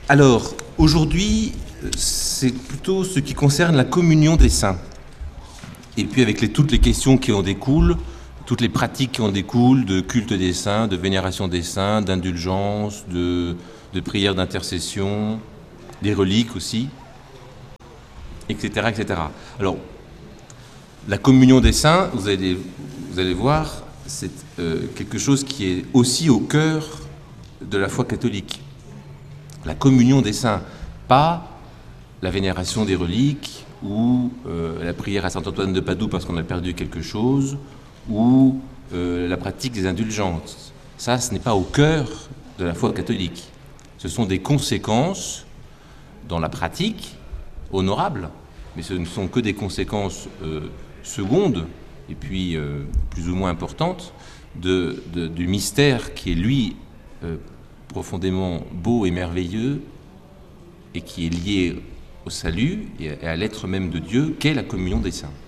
Alors, aujourd'hui, c'est plutôt ce qui concerne la communion des saints. Et puis avec toutes les questions qui en découlent, toutes les pratiques qui en découlent, de culte des saints, de vénération des saints, d'indulgence, de prière d'intercession, des reliques aussi, etc., etc. Alors, la communion des saints, vous allez voir, c'est quelque chose qui est aussi au cœur de la foi catholique. La communion des saints, pas la vénération des reliques ou la prière à Saint-Antoine de Padoue parce qu'on a perdu quelque chose ou la pratique des indulgences. Ça, ce n'est pas au cœur de la foi catholique. Ce sont des conséquences dans la pratique honorables, mais ce ne sont que des conséquences secondes et puis plus ou moins importantes du mystère qui est, lui, profondément beau et merveilleux et qui est lié au salut et à l'être même de Dieu, qu'est la communion des saints.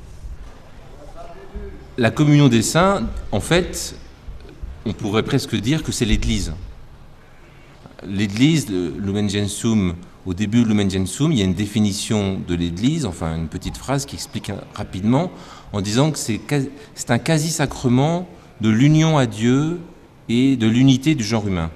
La communion des saints, en fait, on pourrait presque dire que c'est l'Église. L'Église, Lumen Gentium, au début de Lumen Gentium, il y a une définition de l'Église, enfin une petite phrase qui explique rapidement, en disant que c'est un quasi-sacrement de l'union à Dieu et de l'unité du genre humain.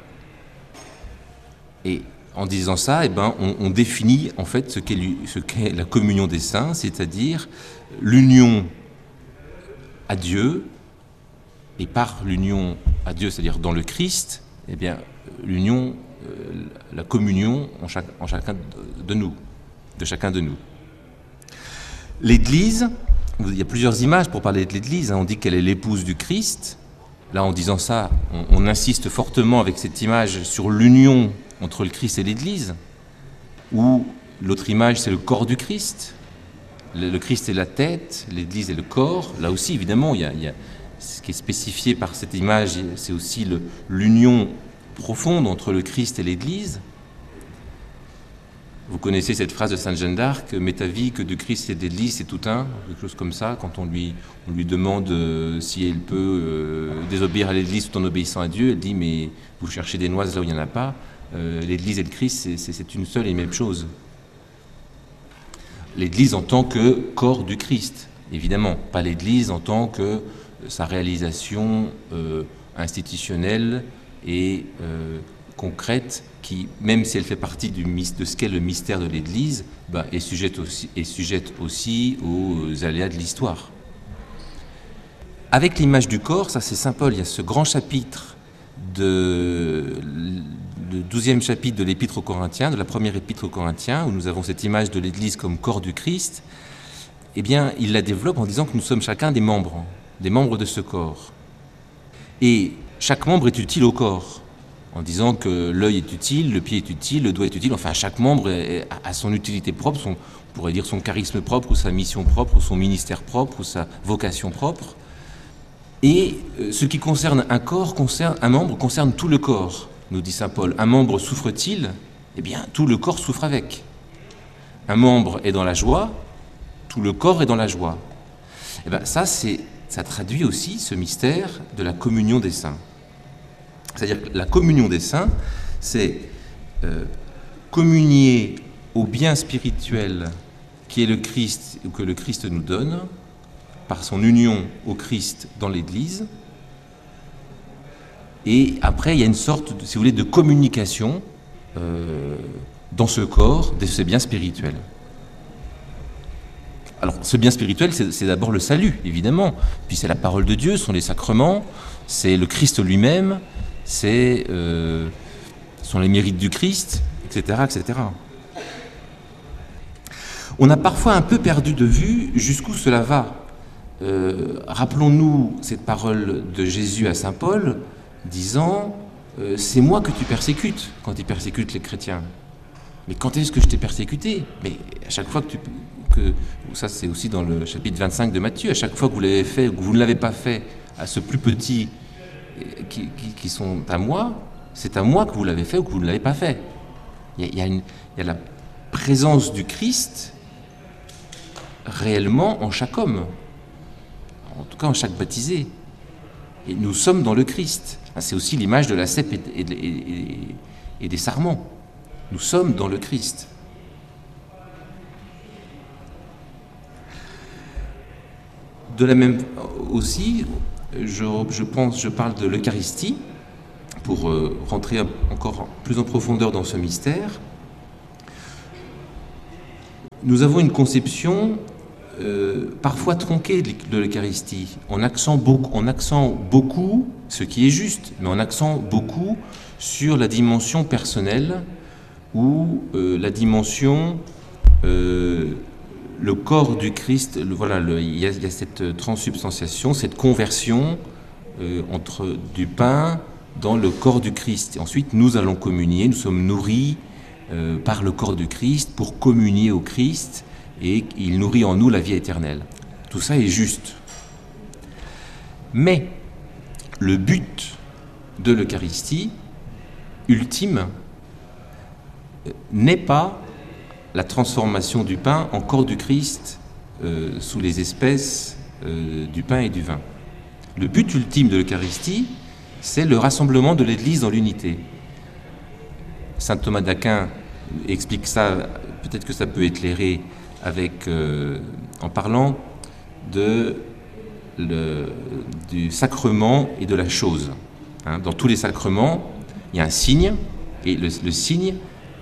Et en disant ça, on définit en fait ce qu'est la communion des saints, c'est-à-dire l'union à Dieu, et par l'union à Dieu, c'est-à-dire dans le Christ, l'union, la communion en chacun de nous, de chacun de nous. L'Église, il y a plusieurs images pour parler de l'Église. On dit qu'elle est l'épouse du Christ. Là, en disant ça, on insiste fortement avec cette image sur l'union entre le Christ et l'Église, ou l'autre image, c'est le corps du Christ. Le Christ est la tête, l'Église est le corps. Là aussi, évidemment, il y a ce qui est spécifié par cette image, c'est aussi l'union profonde entre le Christ et l'Église. Vous connaissez cette phrase de Sainte Jeanne d'Arc, « Mais ta vie que du Christ et de l'Église, c'est tout un », quelque chose comme ça, quand on lui demande si elle peut désobéir à l'Église tout en obéissant à Dieu, elle dit « Mais vous cherchez des noises là où il n'y en a pas, l'Église et le Christ, c'est une seule et même chose ». L'Église en tant que corps du Christ, évidemment, pas l'Église en tant que sa réalisation institutionnelle et concrète, qui, même si elle fait partie de ce qu'est le mystère de l'Église, est sujette aussi aux aléas de l'histoire. Avec l'image du corps, ça c'est Saint Paul, il y a ce grand chapitre, le 12e chapitre de l'Épître aux Corinthiens, de la première Épître aux Corinthiens, où nous avons cette image de l'Église comme corps du Christ. Il la développe en disant que nous sommes chacun des membres de ce corps. Et chaque membre est utile au corps, en disant que l'œil est utile, le pied est utile, le doigt est utile, enfin chaque membre a son utilité propre, on pourrait dire son charisme propre, ou sa mission propre, ou son ministère propre, ou sa vocation propre. Et ce qui concerne un membre concerne tout le corps, nous dit saint Paul. Un membre souffre-t-il ? Tout le corps souffre avec. Un membre est dans la joie, tout le corps est dans la joie. Ça traduit aussi ce mystère de la communion des saints. C'est-à-dire que la communion des saints, c'est communier au bien spirituel qui est le Christ, ou que le Christ nous donne, par son union au Christ dans l'Église. Et après, il y a une sorte, si vous voulez, de communication dans ce corps de ce bien spirituel. Alors, ce bien spirituel, c'est d'abord le salut, évidemment. Puis c'est la parole de Dieu, ce sont les sacrements, c'est le Christ lui-même, ce sont les mérites du Christ, etc., etc. On a parfois un peu perdu de vue jusqu'où cela va. Rappelons-nous cette parole de Jésus à saint Paul, disant « C'est moi que tu persécutes » quand il persécute les chrétiens. Mais quand est-ce que je t'ai persécuté ? Mais à chaque fois ça c'est aussi dans le chapitre 25 de Matthieu, à chaque fois que vous l'avez fait ou que vous ne l'avez pas fait à ce plus petit qui sont à moi, c'est à moi que vous l'avez fait ou que vous ne l'avez pas fait. Il y a la présence du Christ réellement en chaque homme, en tout cas en chaque baptisé. Et nous sommes dans le Christ. C'est aussi l'image de la cèpe et des sarments. Nous sommes dans le Christ. De la même aussi, je parle de l'Eucharistie pour rentrer encore plus en profondeur dans ce mystère. Nous avons une conception parfois tronquée de l'Eucharistie, en accent beaucoup, ce qui est juste, mais en accent beaucoup sur la dimension personnelle ou la dimension le corps du Christ. Il y a cette transsubstantiation, cette conversion du pain dans le corps du Christ. Et ensuite, nous allons communier, nous sommes nourris par le corps du Christ pour communier au Christ, et il nourrit en nous la vie éternelle. Tout ça est juste. Mais le but de l'Eucharistie ultime n'est pas la transformation du pain en corps du Christ sous les espèces du pain et du vin. Le but ultime de l'Eucharistie, c'est le rassemblement de l'Église dans l'unité. Saint Thomas d'Aquin explique ça, peut-être que ça peut éclairer en parlant du sacrement et de la chose. Dans tous les sacrements, il y a un signe, et le signe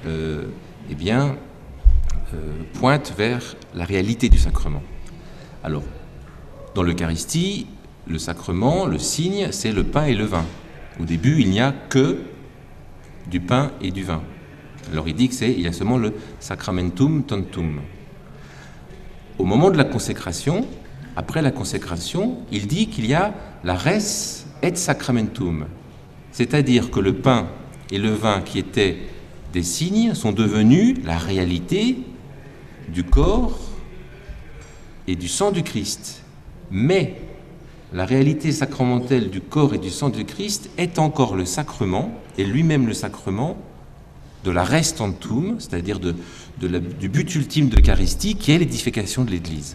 pointe vers la réalité du sacrement. Alors, dans l'Eucharistie, le sacrement, le signe, c'est le pain et le vin. Au début, il n'y a que du pain et du vin. Alors il dit il y a seulement le sacramentum tantum. Au moment de la consécration, après la consécration, il dit qu'il y a la res et sacramentum. C'est-à-dire que le pain et le vin qui étaient des signes sont devenus la réalité du corps et du sang du Christ. Mais la réalité sacramentelle du corps et du sang du Christ est encore le sacrement, et lui-même le sacrement de la res tantum, c'est-à-dire du but ultime de l'Eucharistie, qui est l'édification de l'Église.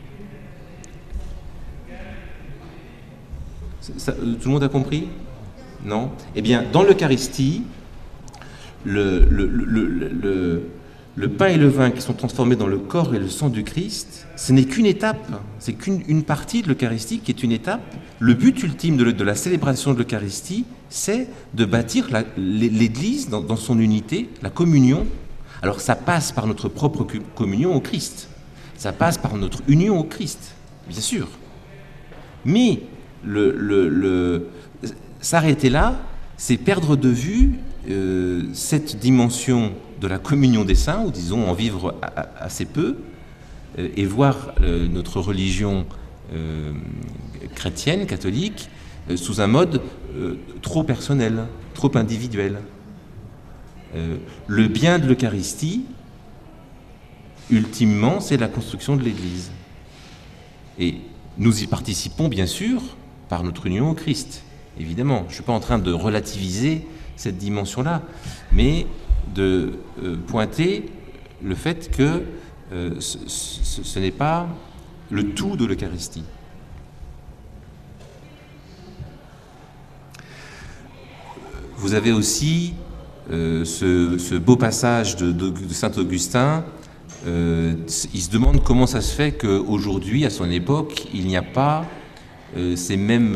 Tout le monde a compris ? Non ? Eh bien, dans l'Eucharistie, le pain et le vin qui sont transformés dans le corps et le sang du Christ, ce n'est qu'une étape, c'est qu'une partie de l'Eucharistie qui est une étape. Le but ultime de la célébration de l'Eucharistie, c'est de bâtir l'Église dans son unité, la communion. Alors ça passe par notre propre communion au Christ, ça passe par notre union au Christ, bien sûr. Mais s'arrêter là, c'est perdre de vue cette dimension de la communion des saints, ou disons en vivre assez peu, et voir notre religion chrétienne, catholique, sous un mode trop personnel, trop individuel. Le bien de l'Eucharistie, ultimement, c'est la construction de l'Église. Et nous y participons, bien sûr, par notre union au Christ, évidemment. Je ne suis pas en train de relativiser cette dimension-là, mais de pointer le fait que ce n'est pas le tout de l'Eucharistie. Vous avez aussi ce beau passage de saint Augustin. Il se demande comment ça se fait qu'aujourd'hui, à son époque, il n'y a pas ce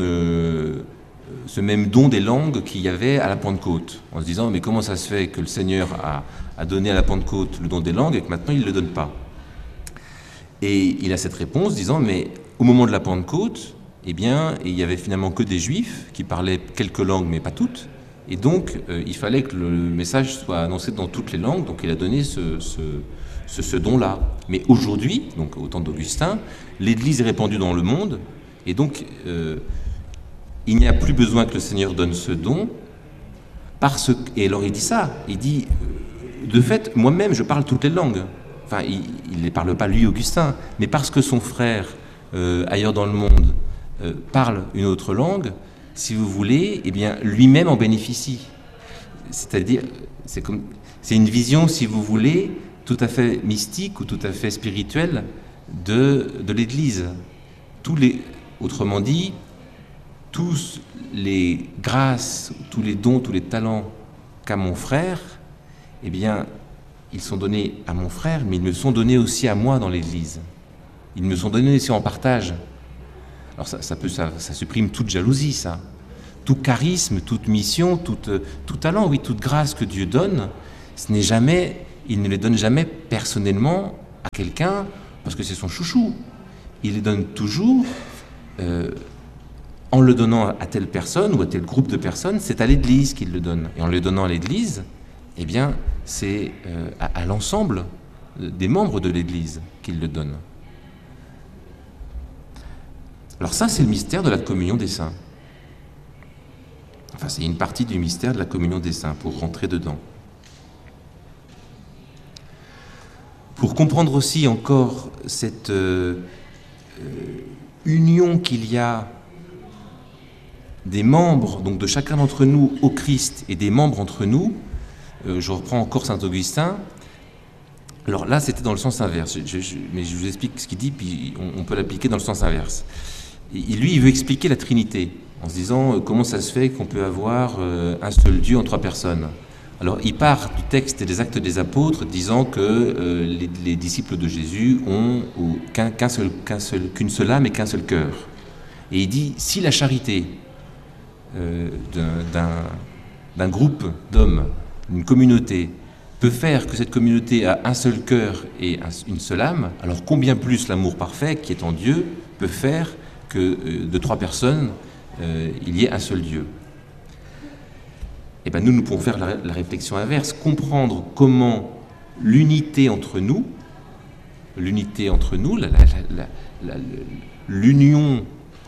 même don des langues qu'il y avait à la Pentecôte, en se disant mais comment ça se fait que le Seigneur a donné à la Pentecôte le don des langues et que maintenant il ne le donne pas. Et il a cette réponse disant mais au moment de la Pentecôte, eh bien, il y avait finalement que des Juifs qui parlaient quelques langues mais pas toutes, et donc il fallait que le message soit annoncé dans toutes les langues, donc il a donné ce don-là. Mais aujourd'hui, donc au temps d'Augustin, l'Église est répandue dans le monde, et donc il n'y a plus besoin que le Seigneur donne ce don, et alors il dit ça, il dit, de fait, moi-même je parle toutes les langues. Enfin, il ne les parle pas lui, Augustin, mais parce que son frère, ailleurs dans le monde, parle une autre langue, si vous voulez, eh bien, lui-même en bénéficie. C'est-à-dire, c'est une vision, si vous voulez, tout à fait mystique ou tout à fait spirituelle de l'Église. Autrement dit, tous les grâces, tous les dons, tous les talents qu'a mon frère, eh bien, ils sont donnés à mon frère, mais ils me sont donnés aussi à moi dans l'Église. Ils me sont donnés aussi en partage. Alors ça supprime toute jalousie, ça. Tout charisme, toute mission, tout talent, oui, toute grâce que Dieu donne, il ne les donne jamais personnellement à quelqu'un parce que c'est son chouchou. Il les donne toujours en le donnant à telle personne ou à tel groupe de personnes, c'est à l'Église qu'il le donne. Et en le donnant à l'Église, eh bien, c'est à l'ensemble des membres de l'Église qu'il le donne. Alors ça, c'est le mystère de la communion des saints. Enfin, c'est une partie du mystère de la communion des saints, pour rentrer dedans. Pour comprendre aussi encore cette union qu'il y a des membres, donc de chacun d'entre nous au Christ, et des membres entre nous, je reprends encore saint Augustin. Alors là, c'était dans le sens inverse, mais je vous explique ce qu'il dit, puis on peut l'appliquer dans le sens inverse. Et lui, il veut expliquer la Trinité, en se disant comment ça se fait qu'on peut avoir un seul Dieu en trois personnes. Alors, il part du texte des Actes des Apôtres, disant que les disciples de Jésus ont qu'une seule âme et qu'un seul cœur. Et il dit, si la charité d'un groupe d'hommes, d'une communauté, peut faire que cette communauté a un seul cœur et une seule âme, alors combien plus l'amour parfait, qui est en Dieu, peut faire que de trois personnes, il y ait un seul Dieu. Et bien nous pouvons faire la réflexion inverse, comprendre comment l'unité entre nous, l'union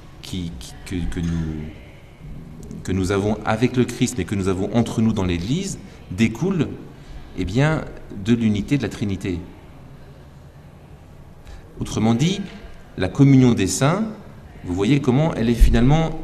que nous avons avec le Christ, mais que nous avons entre nous dans l'Église, découle eh bien, de l'unité de la Trinité. Autrement dit, la communion des saints, vous voyez comment elle est finalement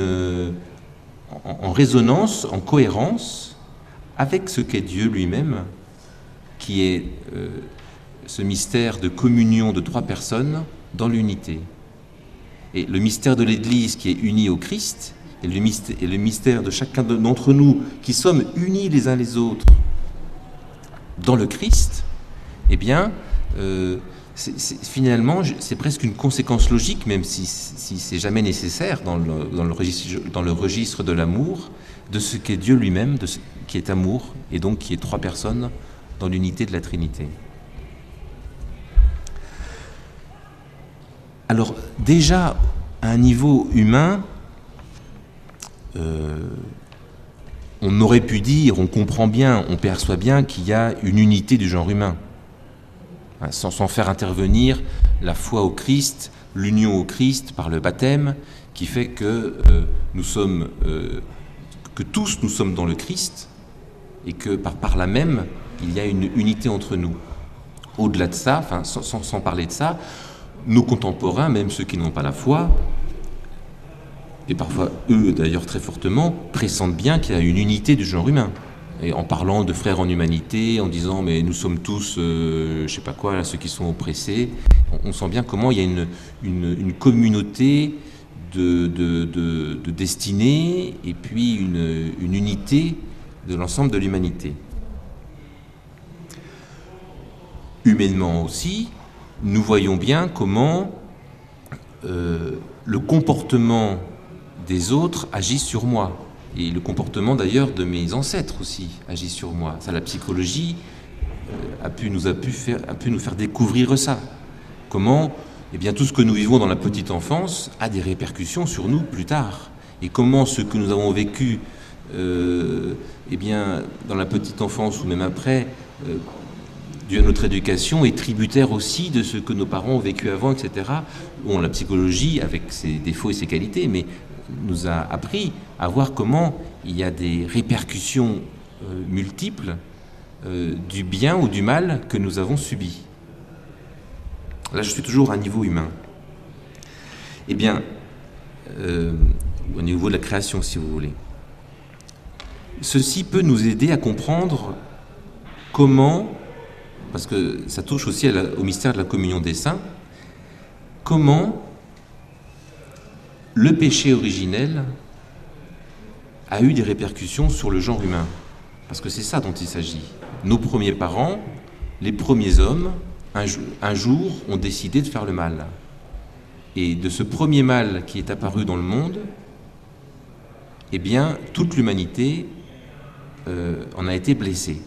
en résonance, en cohérence avec ce qu'est Dieu lui-même, qui est ce mystère de communion de trois personnes dans l'unité. Et le mystère de l'Église qui est unie au Christ, et le mystère de chacun d'entre nous qui sommes unis les uns les autres dans le Christ, eh bien, finalement, c'est presque une conséquence logique, même si c'est jamais nécessaire dans le registre de l'amour, de ce qu'est Dieu lui-même, de ce qui est amour, et donc qui est trois personnes dans l'unité de la Trinité. Alors, déjà, à un niveau humain, on aurait pu dire, on comprend bien, on perçoit bien qu'il y a une unité du genre humain. Sans faire intervenir la foi au Christ, l'union au Christ par le baptême, qui fait que que tous nous sommes dans le Christ, et que par là même, il y a une unité entre nous. Au-delà de ça, enfin, sans parler de ça, nos contemporains, même ceux qui n'ont pas la foi, et parfois eux d'ailleurs très fortement, pressentent bien qu'il y a une unité du genre humain. Et en parlant de frères en humanité, en disant mais nous sommes tous, je sais pas quoi, là, ceux qui sont oppressés, on sent bien comment il y a une communauté de destinée et puis une unité de l'ensemble de l'humanité. Humainement aussi, nous voyons bien comment le comportement des autres agit sur moi. Et le comportement d'ailleurs de mes ancêtres aussi agit sur moi. Ça, la psychologie a pu nous faire découvrir ça. Comment eh bien, tout ce que nous vivons dans la petite enfance a des répercussions sur nous plus tard. Et comment ce que nous avons vécu eh bien, dans la petite enfance ou même après, dû à notre éducation, est tributaire aussi de ce que nos parents ont vécu avant, etc. Bon, la psychologie, avec ses défauts et ses qualités, mais nous a appris à voir comment il y a des répercussions multiples du bien ou du mal que nous avons subi. Là, je suis toujours à un niveau humain. Eh bien, au niveau de la création, si vous voulez. Ceci peut nous aider à comprendre comment, parce que ça touche aussi au mystère de la communion des saints, comment le péché originel a eu des répercussions sur le genre humain. Parce que c'est ça dont il s'agit. Nos premiers parents, les premiers hommes, un jour, ont décidé de faire le mal. Et de ce premier mal qui est apparu dans le monde, eh bien, toute l'humanité en a été blessée.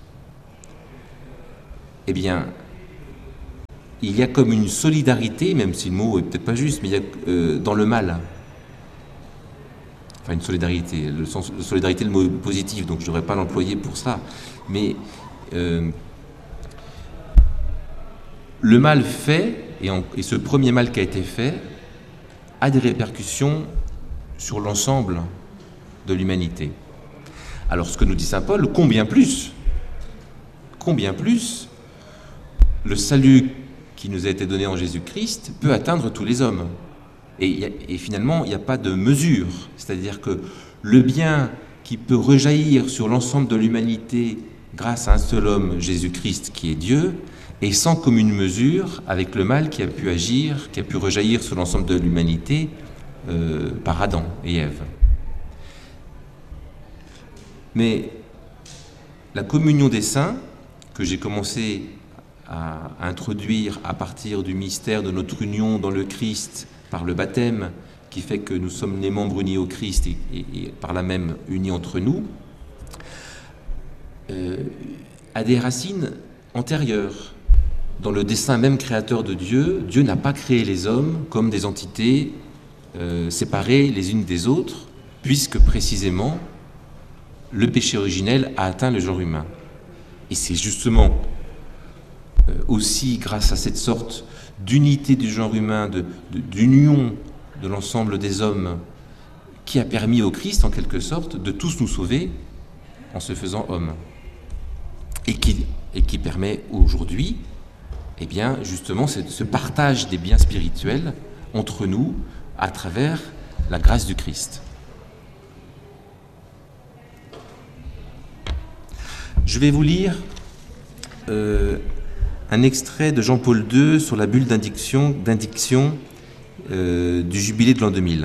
Eh bien, il y a comme une solidarité, même si le mot est peut-être pas juste, mais il y a dans le mal. Enfin, une solidarité. Le sens de solidarité, le mot est positif, donc je ne devrais pas l'employer pour ça. Mais le mal fait, et ce premier mal qui a été fait, a des répercussions sur l'ensemble de l'humanité. Alors, ce que nous dit saint Paul, combien plus, le salut qui nous a été donné en Jésus-Christ peut atteindre tous les hommes. Et finalement, il n'y a pas de mesure. C'est-à-dire que le bien qui peut rejaillir sur l'ensemble de l'humanité grâce à un seul homme, Jésus-Christ, qui est Dieu, est sans commune mesure avec le mal qui a pu agir, qui a pu rejaillir sur l'ensemble de l'humanité par Adam et Ève. Mais la communion des saints, que j'ai commencé à introduire à partir du mystère de notre union dans le Christ par le baptême, qui fait que nous sommes les membres unis au Christ et par là même unis entre nous, a des racines antérieures. Dans le dessein même créateur de Dieu, Dieu n'a pas créé les hommes comme des entités séparées les unes des autres, puisque précisément le péché originel a atteint le genre humain. Et c'est justement aussi grâce à cette sorte d'unité du genre humain, d'union de l'ensemble des hommes, qui a permis au Christ, en quelque sorte, de tous nous sauver en se faisant homme. Et qui permet aujourd'hui, eh bien, justement, ce partage des biens spirituels entre nous à travers la grâce du Christ. Je vais vous lire un extrait de Jean-Paul II sur la bulle d'indiction du jubilé de l'an 2000.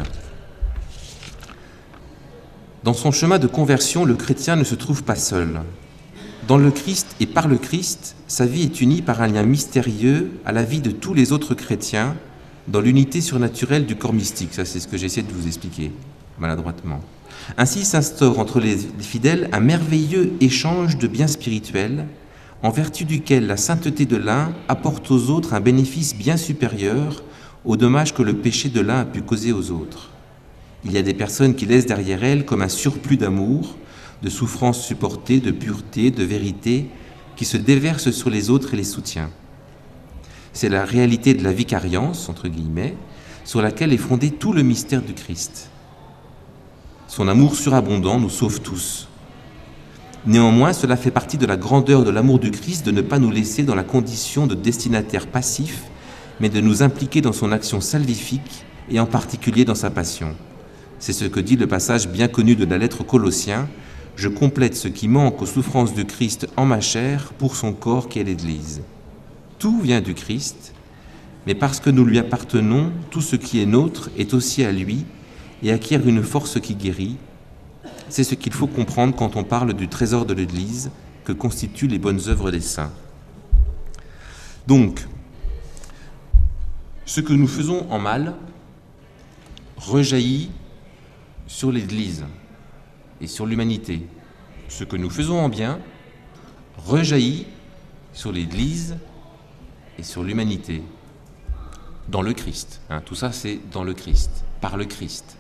Dans son chemin de conversion, le chrétien ne se trouve pas seul. Dans le Christ et par le Christ, sa vie est unie par un lien mystérieux à la vie de tous les autres chrétiens dans l'unité surnaturelle du corps mystique. Ça, c'est ce que j'essaie de vous expliquer, maladroitement. Ainsi s'instaure entre les fidèles un merveilleux échange de biens spirituels, en vertu duquel la sainteté de l'un apporte aux autres un bénéfice bien supérieur aux dommages que le péché de l'un a pu causer aux autres. Il y a des personnes qui laissent derrière elles comme un surplus d'amour, de souffrances supportées, de pureté, de vérité, qui se déverse sur les autres et les soutient. C'est la réalité de la vicariance, entre guillemets, sur laquelle est fondé tout le mystère du Christ. Son amour surabondant nous sauve tous. Néanmoins, cela fait partie de la grandeur de l'amour du Christ de ne pas nous laisser dans la condition de destinataire passif, mais de nous impliquer dans son action salvifique et en particulier dans sa passion. C'est ce que dit le passage bien connu de la lettre aux Colossiens: « Je complète ce qui manque aux souffrances du Christ en ma chair pour son corps qui est l'Église. » Tout vient du Christ, mais parce que nous lui appartenons, tout ce qui est nôtre est aussi à lui et acquiert une force qui guérit. C'est ce qu'il faut comprendre quand on parle du trésor de l'Église que constituent les bonnes œuvres des saints. Donc, ce que nous faisons en mal rejaillit sur l'Église et sur l'humanité. Ce que nous faisons en bien rejaillit sur l'Église et sur l'humanité. Dans le Christ. Tout ça, c'est dans le Christ, par le Christ.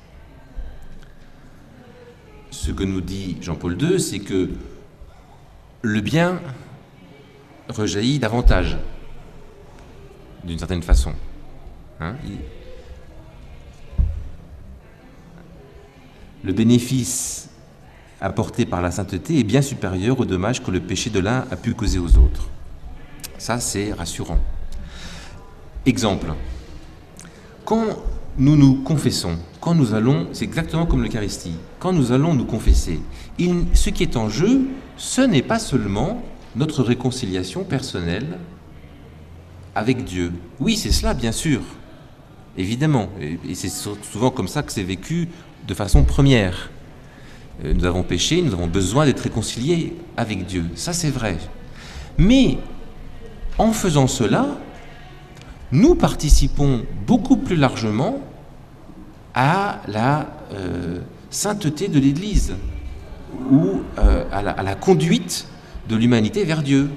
Ce que nous dit Jean-Paul II, c'est que le bien rejaillit davantage, d'une certaine façon. Le bénéfice apporté par la sainteté est bien supérieur aux dommages que le péché de l'un a pu causer aux autres. Ça, c'est rassurant. Exemple. Quand nous nous confessons, quand nous allons, c'est exactement comme l'Eucharistie, quand nous allons nous confesser, ce qui est en jeu, ce n'est pas seulement notre réconciliation personnelle avec Dieu. Oui, c'est cela, bien sûr, évidemment, et c'est souvent comme ça que c'est vécu de façon première. Nous avons péché, nous avons besoin d'être réconciliés avec Dieu. Ça, c'est vrai. Mais en faisant cela, nous participons beaucoup plus largement à la sainteté de l'Église ou à la conduite de l'humanité vers Dieu.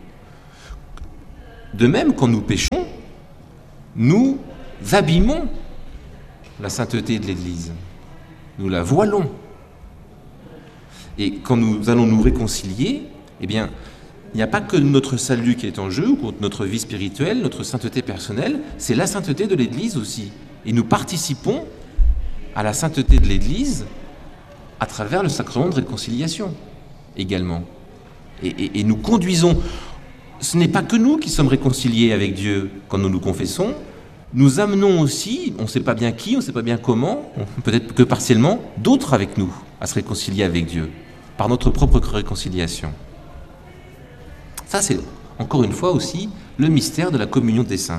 De même, quand nous péchons, nous abîmons la sainteté de l'Église. Nous la voilons. Et quand nous allons nous réconcilier, eh bien, il n'y a pas que notre salut qui est en jeu, ou notre vie spirituelle, notre sainteté personnelle, c'est la sainteté de l'Église aussi. Et nous participons à la sainteté de l'Église à travers le sacrement de réconciliation également. Et nous conduisons. Ce n'est pas que nous qui sommes réconciliés avec Dieu quand nous nous confessons. Nous amenons aussi, on ne sait pas bien qui, on ne sait pas bien comment, peut-être que partiellement, d'autres avec nous à se réconcilier avec Dieu, par notre propre réconciliation. Ça, c'est encore une fois aussi le mystère de la communion des saints.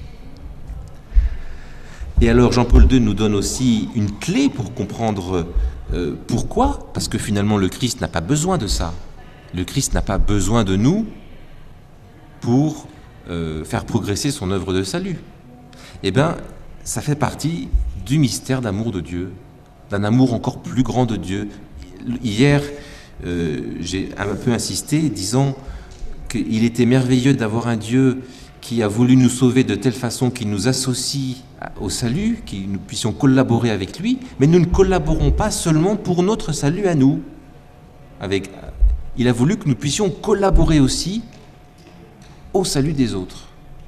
Et alors Jean-Paul II nous donne aussi une clé pour comprendre pourquoi, parce que finalement le Christ n'a pas besoin de ça. Le Christ n'a pas besoin de nous pour faire progresser son œuvre de salut. Eh bien, ça fait partie du mystère d'amour de Dieu, d'un amour encore plus grand de Dieu. Hier, j'ai un peu insisté, disant qu'il était merveilleux d'avoir un Dieu qui a voulu nous sauver de telle façon qu'il nous associe au salut, que nous puissions collaborer avec lui, mais nous ne collaborons pas seulement pour notre salut à nous. Il a voulu que nous puissions collaborer aussi au salut des autres.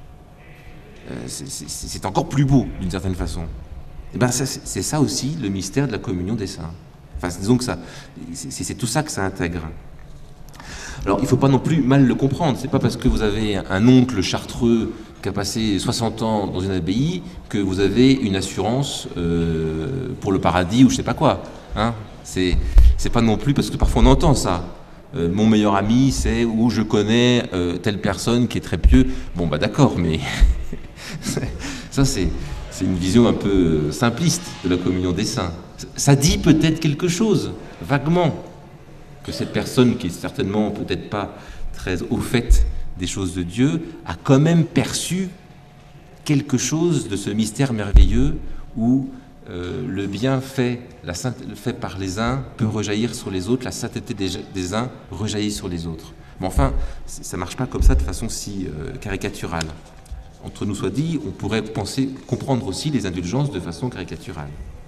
C'est encore plus beau, d'une certaine façon. Et ben, c'est ça aussi le mystère de la communion des saints. Enfin, disons que c'est tout ça que ça intègre. Alors, il ne faut pas non plus mal le comprendre. C'est pas parce que vous avez un oncle chartreux qui a passé 60 ans dans une abbaye que vous avez une assurance pour le paradis ou je sais pas quoi. Hein, c'est pas non plus parce que parfois on entend ça. Mon meilleur ami, c'est où je connais telle personne qui est très pieux. Bon, bah d'accord, mais ça c'est une vision un peu simpliste de la communion des saints. Ça dit peut-être quelque chose, vaguement, que cette personne qui est certainement peut-être pas très au fait des choses de Dieu a quand même perçu quelque chose de ce mystère merveilleux où le bien fait par les uns peut rejaillir sur les autres, la sainteté des uns rejaillit sur les autres. Mais enfin, ça ne marche pas comme ça de façon si caricaturale. Entre nous soit dit, on pourrait comprendre aussi les indulgences de façon caricaturale.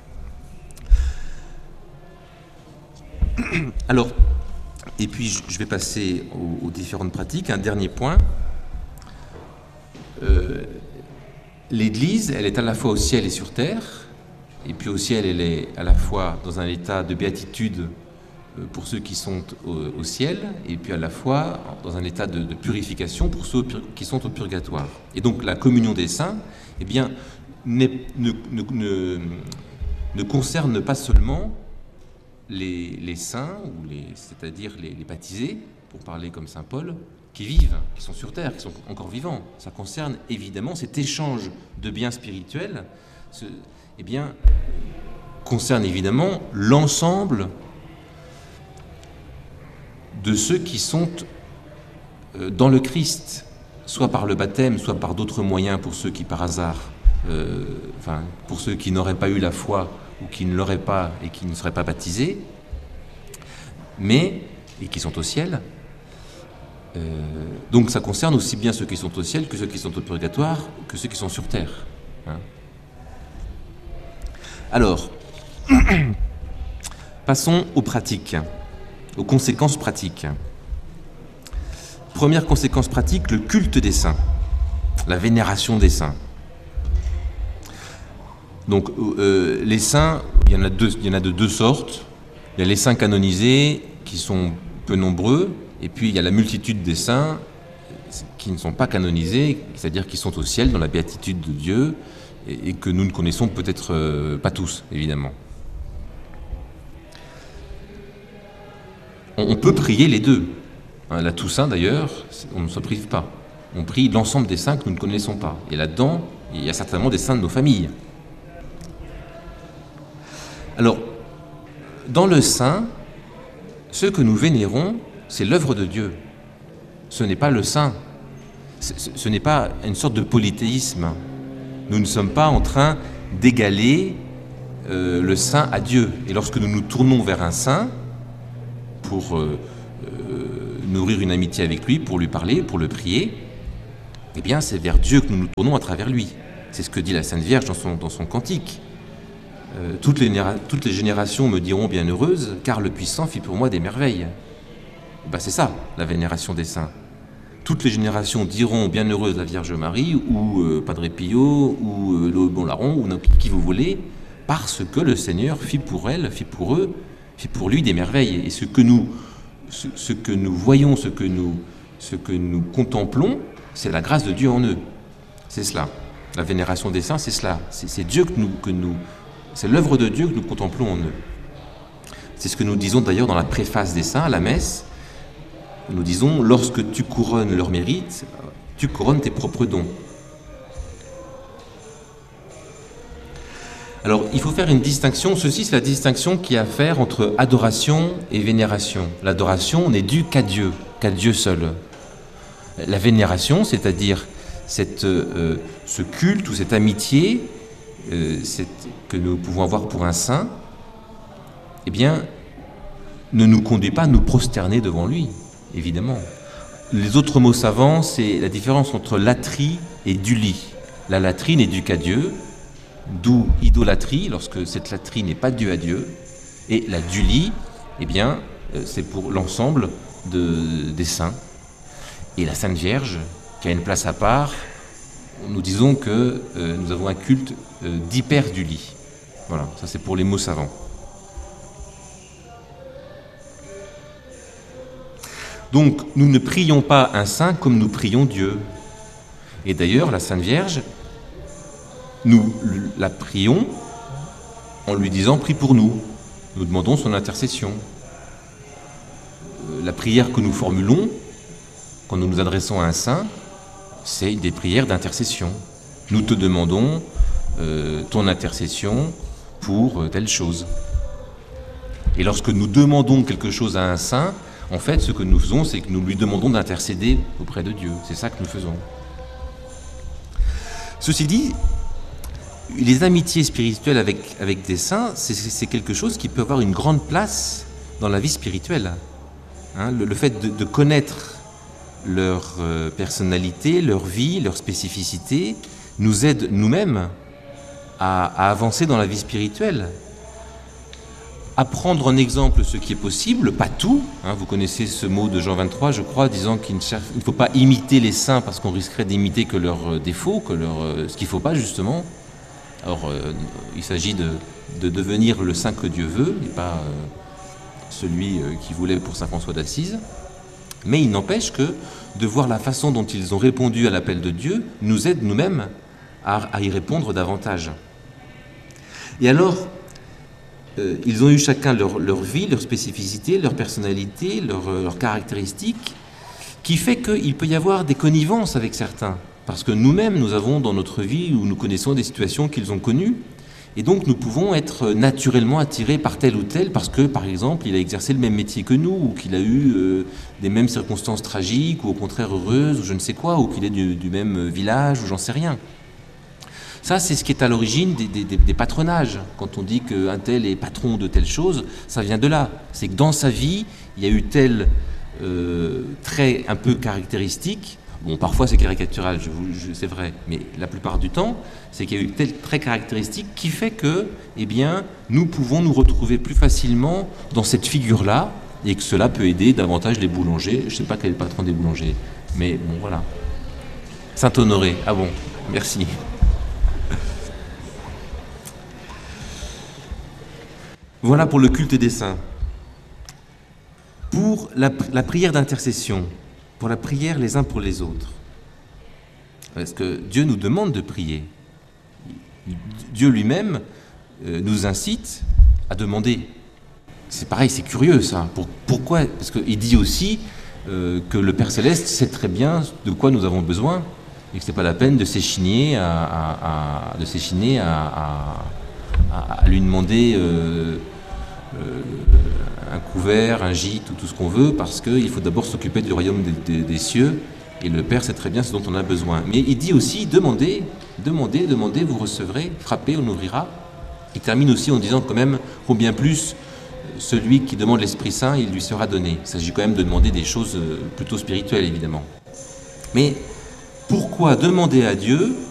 Alors, et puis je vais passer aux différentes pratiques. Un dernier point. L'Église, elle est à la fois au ciel et sur terre. Et puis au ciel, elle est à la fois dans un état de béatitude pour ceux qui sont au ciel, et puis à la fois dans un état de purification pour ceux qui sont au purgatoire. Et donc la communion des saints, eh bien, ne concerne pas seulement les saints, c'est-à-dire les baptisés, pour parler comme saint Paul, qui vivent, qui sont sur terre, qui sont encore vivants. Ça concerne évidemment cet échange de biens spirituels, concerne évidemment l'ensemble de ceux qui sont dans le Christ, soit par le baptême, soit par d'autres moyens pour ceux qui par hasard, pour ceux qui n'auraient pas eu la foi ou qui ne l'auraient pas et qui ne seraient pas baptisés, et qui sont au ciel. Donc ça concerne aussi bien ceux qui sont au ciel que ceux qui sont au purgatoire, que ceux qui sont sur terre. Hein. Alors, passons aux pratiques, aux conséquences pratiques. Première conséquence pratique, le culte des saints, la vénération des saints. Donc, les saints, il y en a de deux sortes. Il y a les saints canonisés, qui sont peu nombreux, et puis il y a la multitude des saints qui ne sont pas canonisés, c'est-à-dire qui sont au ciel, dans la béatitude de Dieu, et que nous ne connaissons peut-être pas tous, évidemment. On peut prier les deux. La Toussaint, d'ailleurs, on ne se prive pas. On prie l'ensemble des saints que nous ne connaissons pas. Et là-dedans, il y a certainement des saints de nos familles. Alors, dans le saint, ce que nous vénérons, c'est l'œuvre de Dieu. Ce n'est pas le saint. Ce n'est pas une sorte de polythéisme. Nous ne sommes pas en train d'égaler le saint à Dieu. Et lorsque nous nous tournons vers un saint pour nourrir une amitié avec lui, pour lui parler, pour le prier, eh bien c'est vers Dieu que nous nous tournons à travers lui. C'est ce que dit la Sainte Vierge dans son cantique. Toutes les générations me diront bienheureuse, car le puissant fit pour moi des merveilles. Ben, c'est ça, la vénération des saints. Toutes les générations diront bienheureuse la Vierge Marie, ou Padre Pio, ou le Bon Larron, ou qui vous voulez, parce que le Seigneur fit pour elle, fit pour eux, fit pour lui des merveilles. Et ce que nous voyons, ce que nous contemplons, c'est la grâce de Dieu en eux. C'est cela. La vénération des saints, c'est cela. C'est Dieu c'est l'œuvre de Dieu que nous contemplons en eux. C'est ce que nous disons d'ailleurs dans la préface des saints, à la messe. Nous disons, lorsque tu couronnes leurs mérites, tu couronnes tes propres dons. Alors, il faut faire une distinction. Ceci, c'est la distinction qu'il y a à faire entre adoration et vénération. L'adoration n'est due qu'à Dieu seul. La vénération, c'est-à-dire ce culte ou cette amitié que nous pouvons avoir pour un saint, eh bien, ne nous conduit pas à nous prosterner devant lui, évidemment. Les autres mots savants, c'est la différence entre latrie et dulie. La latrie n'est due qu'à Dieu, d'où idolâtrie, lorsque cette latrie n'est pas due à Dieu, et la dulie, eh bien, c'est pour l'ensemble des saints. Et la Sainte Vierge, qui a une place à part, nous disons que nous avons un culte d'hyperdulie. Voilà, ça c'est pour les mots savants. Donc, nous ne prions pas un saint comme nous prions Dieu. Et d'ailleurs, la Sainte Vierge, nous la prions en lui disant « Prie pour nous ». Nous demandons son intercession. La prière que nous formulons, quand nous nous adressons à un saint, c'est des prières d'intercession. Nous te demandons ton intercession pour telle chose. Et lorsque nous demandons quelque chose à un saint, en fait, ce que nous faisons, c'est que nous lui demandons d'intercéder auprès de Dieu. C'est ça que nous faisons. Ceci dit, les amitiés spirituelles avec des saints, c'est quelque chose qui peut avoir une grande place dans la vie spirituelle. Hein, le fait de connaître leur personnalité, leur vie, leur spécificité, nous aide nous-mêmes à avancer dans la vie spirituelle. À prendre en exemple ce qui est possible, pas tout. Hein, vous connaissez ce mot de Jean 23, je crois, disant qu'il ne faut pas imiter les saints parce qu'on risquerait d'imiter que leurs défauts, ce qu'il ne faut pas justement. Alors, il s'agit de devenir le saint que Dieu veut, et pas celui qu'il voulait pour saint François d'Assise. Mais il n'empêche que de voir la façon dont ils ont répondu à l'appel de Dieu nous aide nous-mêmes à y répondre davantage. Et alors, ils ont eu chacun leur vie, leur spécificité, leur personnalité, leurs caractéristiques, qui fait qu'il peut y avoir des connivences avec certains. Parce que nous-mêmes, nous avons dans notre vie où nous connaissons des situations qu'ils ont connues, et donc nous pouvons être naturellement attirés par tel ou tel, parce que, par exemple, il a exercé le même métier que nous, ou qu'il a eu des mêmes circonstances tragiques, ou au contraire heureuses, ou je ne sais quoi, ou qu'il est du même village, ou j'en sais rien. Ça, c'est ce qui est à l'origine des patronages. Quand on dit qu'un tel est patron de telle chose, ça vient de là. C'est que dans sa vie, il y a eu tel trait un peu caractéristique. Bon, parfois c'est caricatural, c'est vrai, mais la plupart du temps, c'est qu'il y a eu tel trait caractéristique qui fait que, eh bien, nous pouvons nous retrouver plus facilement dans cette figure-là, et que cela peut aider davantage les boulangers. Je ne sais pas quel est le patron des boulangers, mais bon, voilà. Saint-Honoré, ah bon, merci. Voilà pour le culte des saints. Pour la prière d'intercession, pour la prière les uns pour les autres. Parce que Dieu nous demande de prier. Dieu lui-même nous incite à demander. C'est pareil, c'est curieux ça. Pourquoi ? Parce qu'il dit aussi que le Père Céleste sait très bien de quoi nous avons besoin et que ce n'est pas la peine de s'échiner à lui demander un couvert, un gîte ou tout ce qu'on veut, parce qu'il faut d'abord s'occuper du royaume des cieux, et le Père sait très bien ce dont on a besoin. Mais il dit aussi, demandez, demandez, demandez, vous recevrez, frappez, on ouvrira. Il termine aussi en disant quand même, combien plus celui qui demande l'Esprit Saint, il lui sera donné. Il s'agit quand même de demander des choses plutôt spirituelles, évidemment. Mais pourquoi demander à Dieu